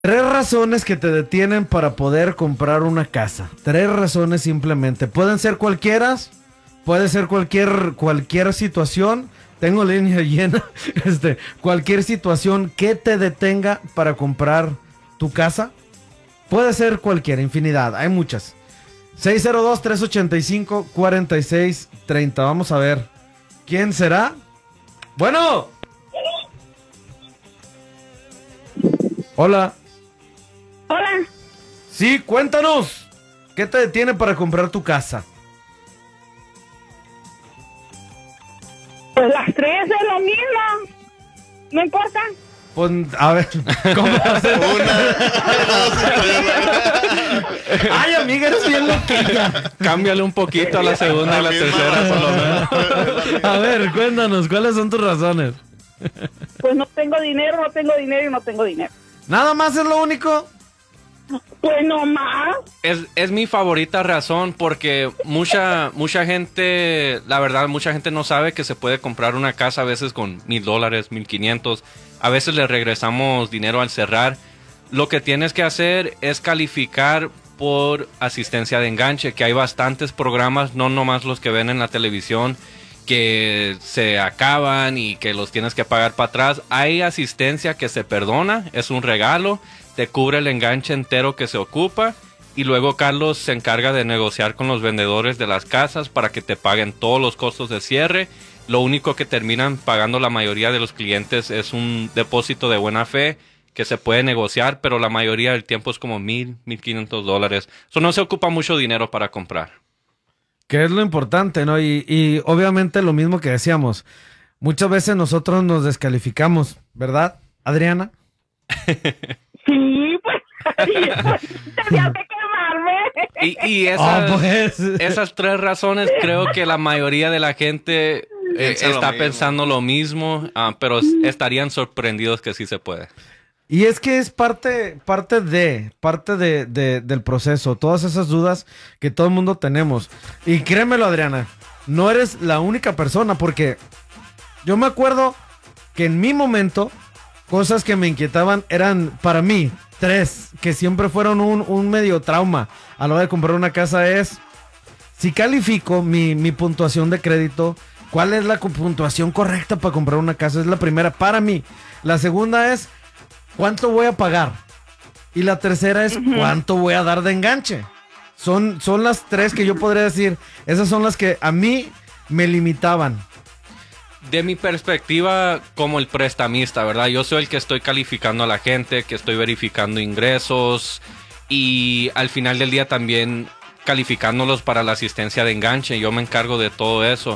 Tres razones que te detienen para poder comprar una casa. Tres razones simplemente. Pueden ser cualquieras, puede ser cualquier situación. Tengo línea llena. Cualquier situación que te detenga para comprar tu casa. Puede ser cualquiera, infinidad. Hay muchas. 602-385-4630. Vamos a ver. ¿Quién será? Bueno. Hola. Hola. Sí, cuéntanos. ¿Qué te detiene para comprar tu casa? Pues las tres es lo mismo. No importa. Pues, a ver, ¿cómo va a ser? Ay, amiga, eres bien loquilla. Cámbiale un poquito a la segunda y la tercera, por lo menos. A ver, cuéntanos, ¿cuáles son tus razones? Pues no tengo dinero y no tengo dinero. ¿Nada más es lo único? Pues no más. Es mi favorita razón porque mucha gente, la verdad, mucha gente no sabe que se puede comprar una casa a veces con $1,000, 1,500. A veces le regresamos dinero al cerrar. Lo que tienes que hacer es calificar por asistencia de enganche, que hay bastantes programas, no nomás los que ven en la televisión, que se acaban y que los tienes que pagar para atrás. Hay asistencia que se perdona, es un regalo, te cubre el enganche entero que se ocupa y luego Carlos se encarga de negociar con los vendedores de las casas para que te paguen todos los costos de cierre. Lo único que terminan pagando la mayoría de los clientes es un depósito de buena fe que se puede negociar, pero la mayoría del tiempo es como $1,000, $1,500. Eso no se ocupa mucho dinero para comprar. Que es lo importante, ¿no? Y obviamente lo mismo que decíamos. Muchas veces nosotros nos descalificamos, ¿verdad, Adriana? Sí, pues tenía que quemarme. Y esas tres razones creo que la mayoría de la gente está pensando lo mismo, pero estarían sorprendidos que sí se puede. Y es que es parte del proceso, todas esas dudas que todo el mundo tenemos. Y créemelo, Adriana, no eres la única persona, porque yo me acuerdo que en mi momento, cosas que me inquietaban eran, para mí, tres, que siempre fueron un medio trauma a la hora de comprar una casa es, si califico mi puntuación de crédito, ¿cuál es la puntuación correcta para comprar una casa? Es la primera para mí. La segunda es, ¿cuánto voy a pagar? Y la tercera es, ¿cuánto voy a dar de enganche? Son las tres que yo podría decir. Esas son las que a mí me limitaban. De mi perspectiva, como el prestamista, ¿verdad? Yo soy el que estoy calificando a la gente, que estoy verificando ingresos y al final del día también calificándolos para la asistencia de enganche. Yo me encargo de todo eso.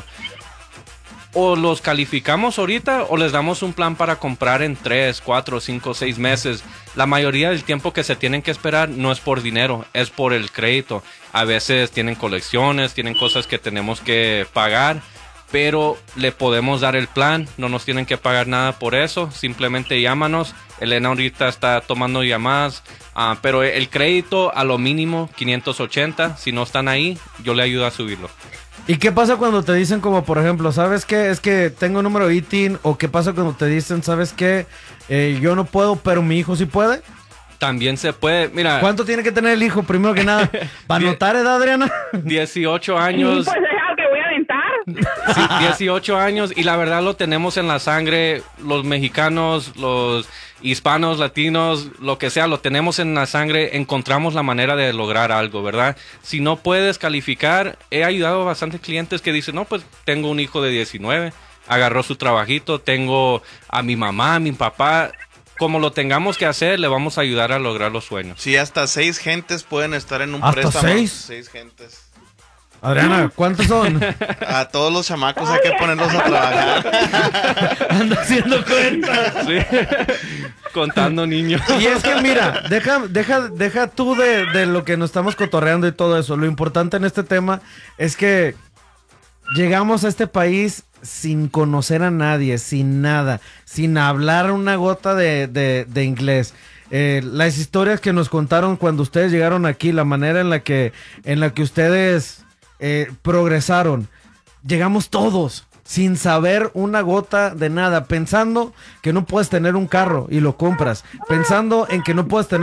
O los calificamos ahorita o les damos un plan para comprar en 3, 4, 5, 6 meses. La mayoría del tiempo que se tienen que esperar no es por dinero, es por el crédito. A veces tienen colecciones, tienen cosas que tenemos que pagar, pero le podemos dar el plan, no nos tienen que pagar nada por eso, simplemente llámanos. Elena ahorita está tomando llamadas, pero el crédito a lo mínimo 580, si no están ahí, yo le ayudo a subirlo. ¿Y qué pasa cuando te dicen como, por ejemplo, ¿sabes qué? Es que tengo número ITIN, o qué pasa cuando te dicen, ¿sabes qué? Yo no puedo, pero mi hijo sí puede. También se puede, mira. ¿Cuánto tiene que tener el hijo, primero que nada? ¿Para anotar edad, Adriana? 18 años. Sí, pues es algo que voy a aventar. Sí, 18 años y la verdad lo tenemos en la sangre, los mexicanos, los hispanos, latinos, lo que sea, lo tenemos en la sangre, encontramos la manera de lograr algo, ¿verdad? Si no puedes calificar, he ayudado a bastantes clientes que dicen, no, pues tengo un hijo de 19, agarró su trabajito, tengo a mi mamá, a mi papá, como lo tengamos que hacer, le vamos a ayudar a lograr los sueños. Sí, hasta 6 gentes pueden estar en un ¿Hasta préstamo. 6? 6 gentes. Adriana, ¿cuántos son? A todos los chamacos hay que ponerlos a trabajar. Anda haciendo cuentas. Sí. Contando niños. Y es que mira, deja tú de lo que nos estamos cotorreando y todo eso. Lo importante en este tema es que llegamos a este país sin conocer a nadie, sin nada, sin hablar una gota de inglés. Las historias que nos contaron cuando ustedes llegaron aquí, la manera en la que ustedes progresaron. Llegamos todos sin saber una gota de nada, pensando que no puedes tener un carro y lo compras, pensando en que no puedes tener